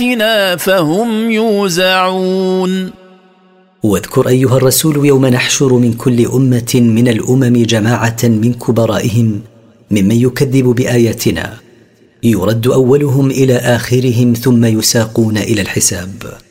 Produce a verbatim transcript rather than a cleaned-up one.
فهم يوزعون. واذكر أيها الرسول يوم نحشر من كل أمة من الأمم جماعة من كبرائهم ممن يكذب بآياتنا، يرد أولهم إلى آخرهم ثم يساقون إلى الحساب.